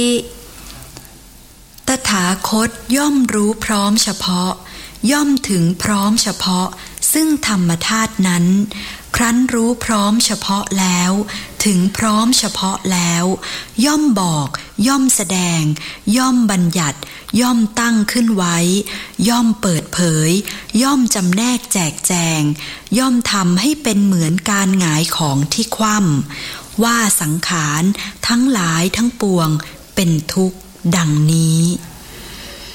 ตถาคตย่อมรู้พร้อมเฉพาะย่อมถึงพร้อมเฉพาะซึ่งธรรมธาตุนั้นครั้นรู้พร้อมเฉพาะแล้วถึงพร้อมเฉพาะแล้วย่อมบอกย่อมแสดงย่อมบัญญัติย่อมตั้งขึ้นไว้ย่อมเปิดเผยย่อมจำแนกแจกแจงย่อมทำให้เป็นเหมือนการหงายของที่คว่ำว่าสังขารทั้งหลายทั้งปวงเป็นทุกข์ดังนี้